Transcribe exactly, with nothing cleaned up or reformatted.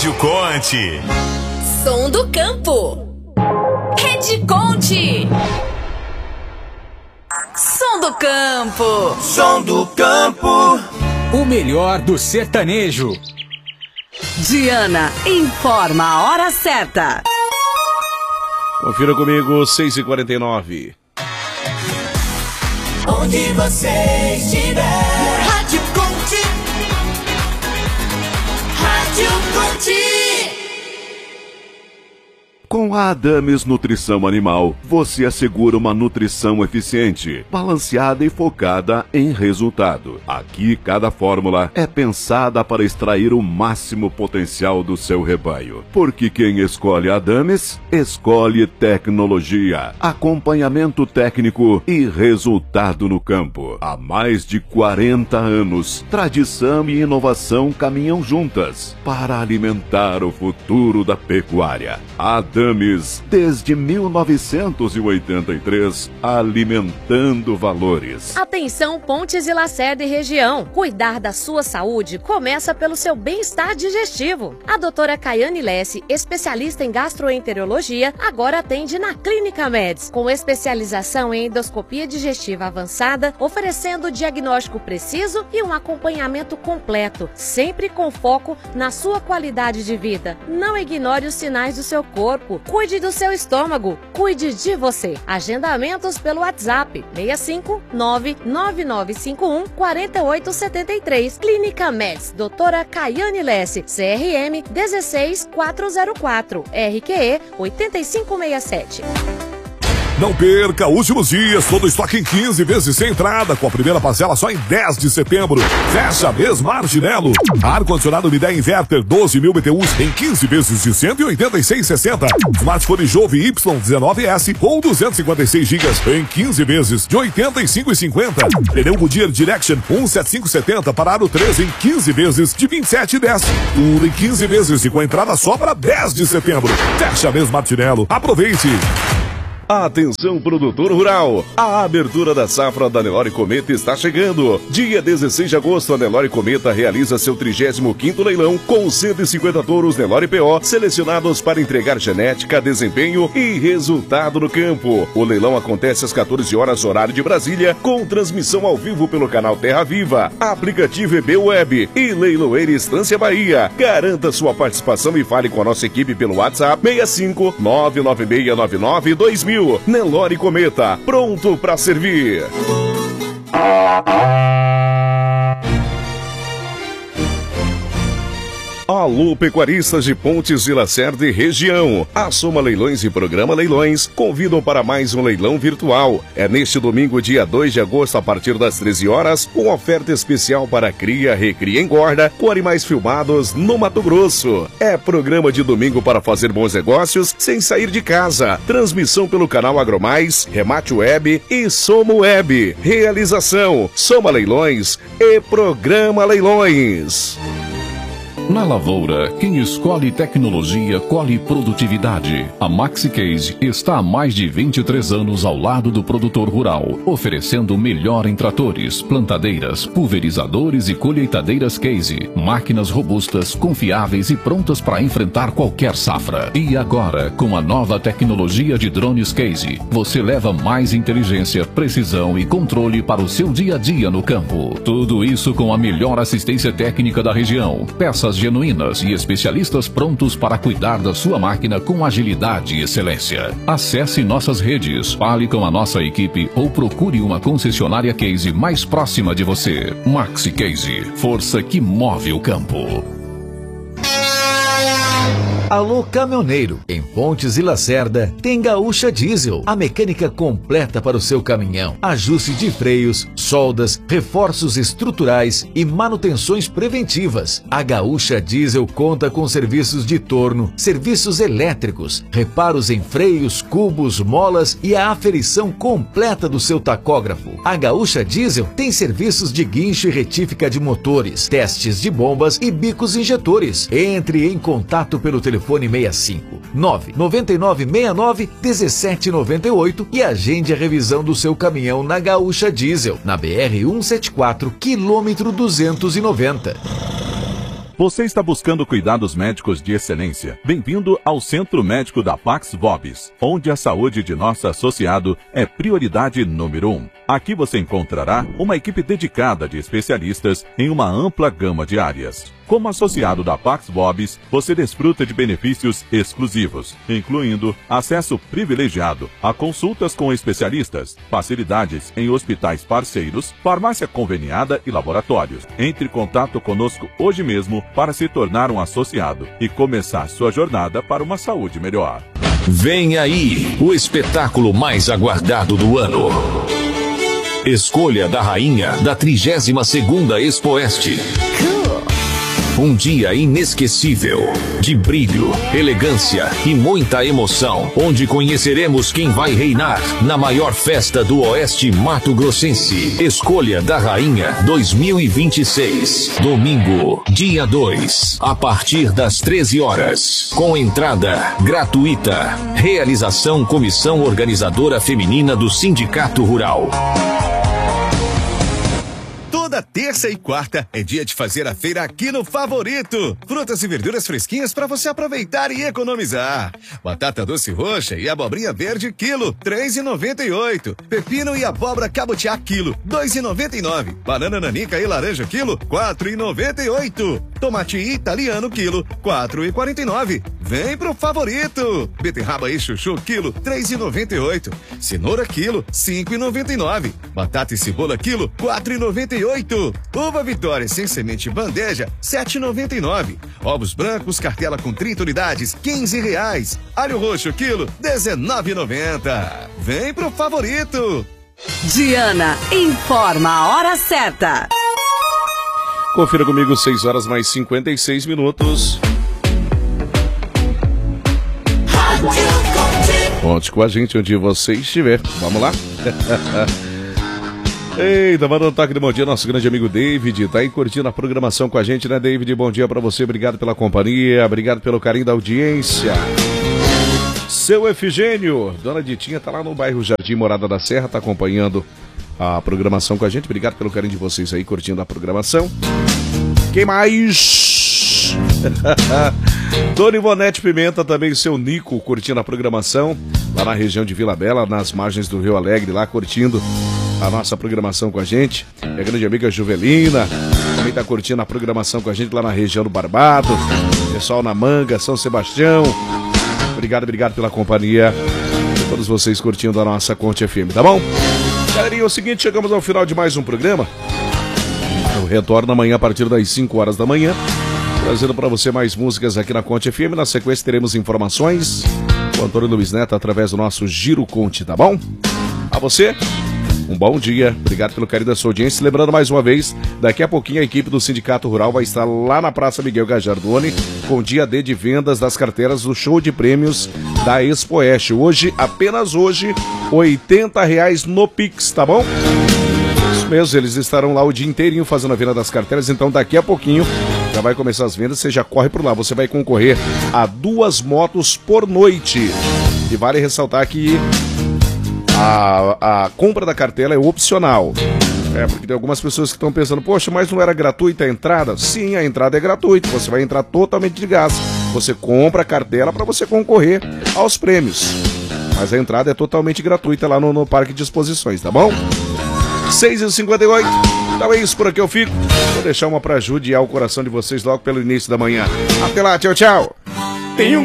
Rádio Conte. Som do campo. Rede Conte. Som do campo. Som do campo. O melhor do sertanejo. Diana informa a hora certa. Confira comigo, seis e quarenta e nove. Onde você estiver. Rádio Conte. Rádio Conte. Com a Adames Nutrição Animal, você assegura uma nutrição eficiente, balanceada e focada em resultado. Aqui, cada fórmula é pensada para extrair o máximo potencial do seu rebanho. Porque quem escolhe a Adames, escolhe tecnologia, acompanhamento técnico e resultado no campo. Há mais de quarenta anos, tradição e inovação caminham juntas para alimentar o futuro da pecuária. A Adames, desde mil novecentos e oitenta e três, alimentando valores. Atenção, Pontes e Lacerda e região. Cuidar da sua saúde começa pelo seu bem-estar digestivo. A doutora Caiane Lesse, especialista em gastroenterologia, agora atende na Clínica Meds, com especialização em endoscopia digestiva avançada, oferecendo diagnóstico preciso e um acompanhamento completo, sempre com foco na sua qualidade de vida. Não ignore os sinais do seu corpo. Cuide do seu estômago, cuide de você. Agendamentos pelo WhatsApp seis cinco nove nove nove cinco um quatro oito sete três. Clínica Meds, doutora Caiane Lesse, C R M um seis quatro zero quatro, R Q E oito cinco seis sete. Não perca, últimos dias, todo estoque em quinze vezes sem entrada, com a primeira parcela só em dez de setembro. Fecha mês Marginelo. Ar-condicionado Midea Inverter doze mil B T Us em quinze vezes de cento e oitenta e seis reais e sessenta centavos. Smartphone Jove Y dezenove S com duzentos e cinquenta e seis gigas em quinze vezes de oitenta e cinco reais e cinquenta centavos. Pneu Goodyear Direction um setenta e cinco setenta para aro treze em quinze vezes de vinte e sete reais e dez centavos. Tudo em quinze vezes e com entrada só para dez de setembro. Fecha mês Martinello. Aproveite! Atenção, produtor rural! A abertura da safra da Nelore Cometa está chegando. Dia dezesseis de agosto, a Nelore Cometa realiza seu trigésimo quinto leilão com cento e cinquenta touros Nelore P O selecionados para entregar genética, desempenho e resultado no campo. O leilão acontece às quatorze horas, horário de Brasília, com transmissão ao vivo pelo canal Terra Viva, aplicativo E B Web e Leiloeira Estância Bahia. Garanta sua participação e fale com a nossa equipe pelo WhatsApp seis cinco nove nove seis nove nove dois mil. Nelore Cometa, pronto para servir. Alô, pecuaristas de Pontes e Lacerda e região. A Soma Leilões e Programa Leilões convidam para mais um leilão virtual. É neste domingo, dia dois de agosto, a partir das treze horas, com oferta especial para cria, recria e engorda, com animais filmados no Mato Grosso. É programa de domingo para fazer bons negócios sem sair de casa. Transmissão pelo canal Agromais, Remate Web e Soma Web. Realização, Soma Leilões e Programa Leilões. Na lavoura, quem escolhe tecnologia, colhe produtividade. A Maxi Case está há mais de vinte e três anos ao lado do produtor rural, oferecendo o melhor em tratores, plantadeiras, pulverizadores e colheitadeiras Case. Máquinas robustas, confiáveis e prontas para enfrentar qualquer safra. E agora, com a nova tecnologia de drones Case, você leva mais inteligência, precisão e controle para o seu dia a dia no campo. Tudo isso com a melhor assistência técnica da região. Peças genuínas e especialistas prontos para cuidar da sua máquina com agilidade e excelência. Acesse nossas redes, fale com a nossa equipe ou procure uma concessionária Case mais próxima de você. Maxi Case, força que move o campo. Alô, caminhoneiro. Em Pontes e Lacerda tem Gaúcha Diesel, a mecânica completa para o seu caminhão. Ajuste de freios, soldas, reforços estruturais e manutenções preventivas. A Gaúcha Diesel conta com serviços de torno, serviços elétricos, reparos em freios, cubos, molas e a aferição completa do seu tacógrafo. A Gaúcha Diesel tem serviços de guincho e retífica de motores, testes de bombas e bicos injetores. Entre em contato pelo telefone Telefone seis cinco nove nove nove seis nove um sete nove oito e agende a revisão do seu caminhão na Gaúcha Diesel, na B R cento e setenta e quatro, quilômetro duzentos e noventa. Você está buscando cuidados médicos de excelência? Bem-vindo ao Centro Médico da Pax Vobis, onde a saúde de nosso associado é prioridade número um. Aqui você encontrará uma equipe dedicada de especialistas em uma ampla gama de áreas. Como associado da Pax Vobis, você desfruta de benefícios exclusivos, incluindo acesso privilegiado a consultas com especialistas, facilidades em hospitais parceiros, farmácia conveniada e laboratórios. Entre em contato conosco hoje mesmo para se tornar um associado e começar sua jornada para uma saúde melhor. Vem aí o espetáculo mais aguardado do ano. Escolha da rainha da trigésima segunda Expoeste. Um dia inesquecível, de brilho, elegância e muita emoção, onde conheceremos quem vai reinar na maior festa do Oeste Mato Grossense. Escolha da Rainha dois mil e vinte e seis, domingo, dia dois, a partir das treze horas, com entrada gratuita. Realização Comissão Organizadora Feminina do Sindicato Rural. Toda terça e quarta é dia de fazer a feira aqui no Favorito. Frutas e verduras fresquinhas para você aproveitar e economizar. Batata doce roxa e abobrinha verde quilo, três reais e noventa e oito centavos. Pepino e abóbora cabutiá quilo, dois reais e noventa e nove centavos. Banana nanica e laranja quilo, quatro reais e noventa e oito centavos. Tomate italiano quilo, quatro reais e quarenta e nove centavos. Vem pro Favorito. Beterraba e chuchu quilo, três reais e noventa e oito centavos. Cenoura quilo, cinco reais e noventa e nove centavos. Batata e cebola quilo, quatro reais e noventa e oito centavos. Uva Vitória sem semente bandeja, sete reais e noventa e nove centavos. Ovos brancos, cartela com trinta unidades, quinze reais. Alho roxo quilo, dezenove reais e noventa centavos. Vem pro Favorito. Diana informa a hora certa. Confira comigo, seis horas mais cinquenta e seis minutos. Conte com a gente onde você estiver. Vamos lá? Eita, manda um toque de bom dia, nosso grande amigo David, tá aí curtindo a programação com a gente, né, David? Bom dia pra você, obrigado pela companhia, obrigado pelo carinho da audiência. Seu Efigênio, dona Ditinha, tá lá no bairro Jardim Morada da Serra, tá acompanhando a programação com a gente, obrigado pelo carinho de vocês aí, curtindo a programação. Quem mais? Dona Ivonete Pimenta, também o seu Nico, curtindo a programação, lá na região de Vila Bela, nas margens do Rio Alegre, lá curtindo a nossa programação com a gente. Minha grande amiga Juvelina também tá curtindo a programação com a gente lá na região do Barbado. Pessoal na Manga, São Sebastião. Obrigado, obrigado pela companhia. Todos vocês curtindo a nossa Conte F M, tá bom? Galerinha, é o seguinte, chegamos ao final de mais um programa. Eu retorno amanhã a partir das cinco horas da manhã, trazendo para você mais músicas aqui na Conte F M. Na sequência teremos informações com o Antônio Luiz Neto através do nosso Giro Conte, tá bom? A você, um bom dia, obrigado pelo carinho da sua audiência. Lembrando mais uma vez, daqui a pouquinho a equipe do Sindicato Rural vai estar lá na Praça Miguel Gajardoni com o dia D de vendas das carteiras do show de prêmios da Expoeste. Hoje, apenas hoje, oitenta reais no Pix, tá bom? Isso mesmo, eles estarão lá o dia inteirinho fazendo a venda das carteiras, então daqui a pouquinho já vai começar as vendas, você já corre por lá, você vai concorrer a duas motos por noite. E vale ressaltar que A, a compra da cartela é opcional. É, porque tem algumas pessoas que estão pensando, poxa, mas não era gratuita a entrada? Sim, a entrada é gratuita, você vai entrar totalmente de graça. Você compra a cartela para você concorrer aos prêmios. Mas a entrada é totalmente gratuita lá no, no Parque de Exposições, tá bom? seis e cinquenta e oito. Então é isso, por aqui eu fico. Vou deixar uma pra judiar o coração de vocês logo pelo início da manhã. Até lá, tchau, tchau. Tem um